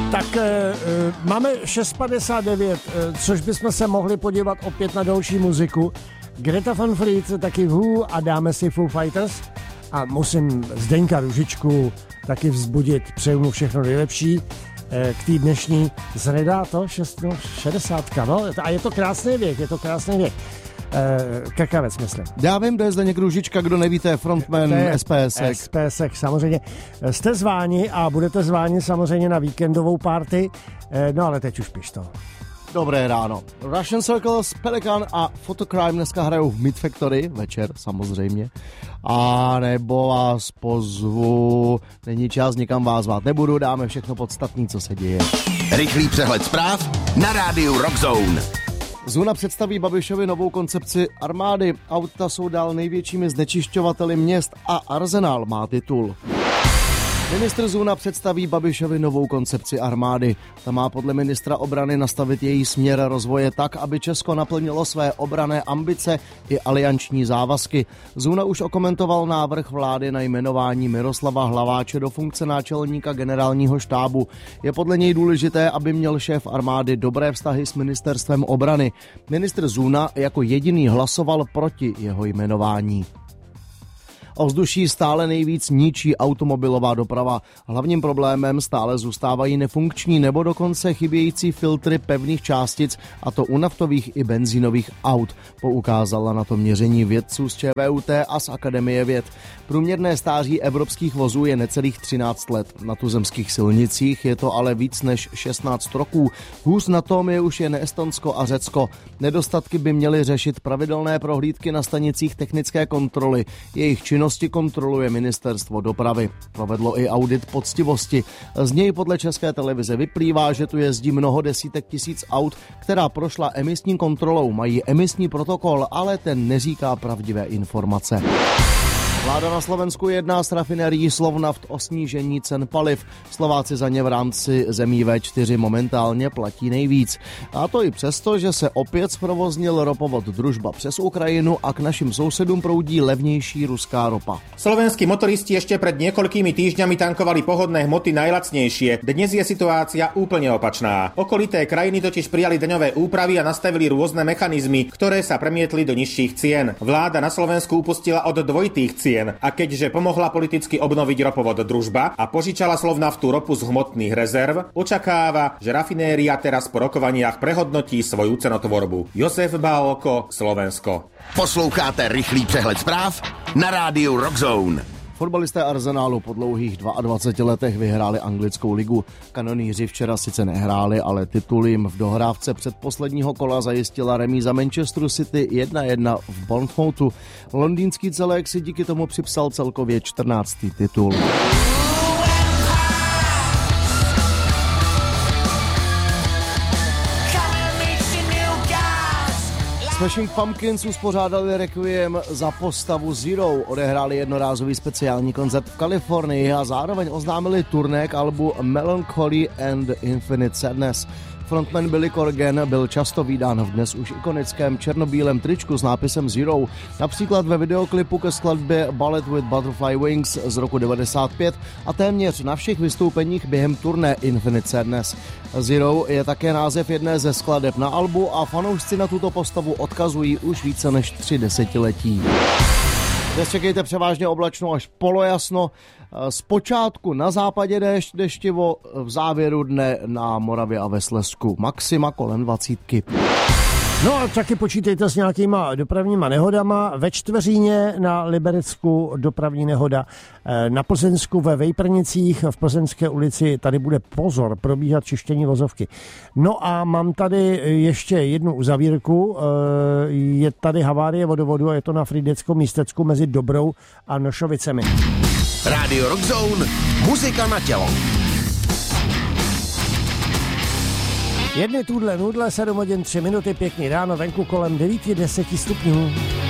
Tak máme 6:59, což bychom se mohli podívat opět na další muziku. Greta Van Fleet, taky Who a dáme si Foo Fighters. A musím Zdeňka Růžičku taky vzbudit, přeju mu všechno nejlepší k té dnešní zredá to 60, no a je to krásný věk, Krkavec, myslím. Já vím, kde je Zdeněk Růžička, kdo nevíte, frontman SPSek. SPSek, samozřejmě. Jste zváni a budete zváni samozřejmě na víkendovou party, no ale teď už piš to. Dobré ráno. Russian Circles, Pelican a Photocrime dneska hrajou v Mid Factory, večer samozřejmě. A nebo vás pozvu, není čas, nikam vás zvát nebudu, dáme všechno podstatný, co se děje. Rychlý přehled zpráv na rádiu Rockzone. Zuna představí Babišovi novou koncepci armády. Auta jsou dál největšími znečišťovateli měst a Arsenal má titul. Ministr Zuna představí Babišovi novou koncepci armády. Ta má podle ministra obrany nastavit její směr rozvoje tak, aby Česko naplnilo své obranné ambice i alianční závazky. Zuna už okomentoval návrh vlády na jmenování Miroslava Hlaváče do funkce náčelníka generálního štábu. Je podle něj důležité, aby měl šéf armády dobré vztahy s ministerstvem obrany. Ministr Zuna jako jediný hlasoval proti jeho jmenování. Ovzduší stále nejvíc ničí automobilová doprava. Hlavním problémem stále zůstávají nefunkční nebo dokonce chybějící filtry pevných částic, a to u naftových i benzínových aut, poukázala na to měření vědců z ČVUT a z Akademie věd. Průměrné stáří evropských vozů je necelých 13 let. Na tuzemských silnicích je to ale víc než 16 roků. Hůř na tom je už jen Estonsko a Řecko. Nedostatky by měly řešit pravidelné prohlídky na stanicích technické kontroly. Jejich činnosti kontroluje ministerstvo dopravy. Provedlo i audit poctivosti. Z něj podle České televize vyplývá, že tu jezdí mnoho desítek tisíc aut, která prošla emisní kontrolou. Mají emisní protokol, ale ten neříká pravdivé informace. Vláda na Slovensku jedná s rafinerií Slovnaft o snížení cen paliv. Slováci za ně v rámci zemí V4 momentálně platí nejvíc. A to i přesto, že se opět zprovoznil ropovod Družba přes Ukrajinu a k našim sousedům proudí levnější ruská ropa. Slovenskí motoristi ešte pred niekoľkými týždňami tankovali pohodné hmoty najlacnejšie. Dnes je situácia úplne opačná. Okolité krajiny totiž prijali daňové úpravy a nastavili rôzne mechanizmy, ktoré sa premietli do nižších cien. Vláda na Slovensku upustila od dvojitých cien. A keďže pomohla politicky obnoviť ropovod Družba a požičala Slovnaftu ropu z hmotných rezerv, očakáva, že rafinéria teraz po rokovaniach prehodnotí svoju cenotvorbu. Josef Bálko, Slovensko. Posloucháte rychlý přehled zpráv na rádiu Rockzone. Fotbalisté Arsenalu po dlouhých 22 letech vyhráli anglickou ligu. Kanoníři včera sice nehráli, ale titul jim v dohrávce předposledního kola zajistila remíza Manchesteru City 1-1 v Bournemouthu. Londýnský celek si díky tomu připsal celkově 14. titul. Smashing Pumpkins uspořádali requiem za postavu Zero, odehráli jednorázový speciální koncert v Kalifornii a zároveň oznámili turné k albu Melancholy and Infinite Sadness. Frontman Billy Corgan byl často vídán v dnes už ikonickém černobílém tričku s nápisem Zero, například ve videoklipu ke skladbě Ballet with Butterfly Wings z roku 95 a téměř na všech vystoupeních během turné Infinite Sadness. Zero je také název jedné ze skladeb na albu a fanoušci na tuto postavu odkazují už více než 3 desetiletí. Dnes čekejte převážně oblačno až polojasno. Zpočátku na západě déšť, deštivo, v závěru dne na Moravě a ve Slezsku. Maxima kolem 20. No a taky počítejte s nějakýma dopravníma nehodama. Ve Čtveříně na Liberecku dopravní nehoda, na Plzeňsku ve Vejprnicích, v Plzeňské ulici tady bude pozor probíhat čištění vozovky. No a mám tady ještě jednu uzavírku. Je tady havárie vodovodu a je to na Frýdeckom místecku mezi Dobrou a Nošovicemi. Radio Rockzone, muzika na tělo. Jedny tudle nudle, 7 hodin 3 minuty, pěkný ráno, venku kolem 9-10 stupňů.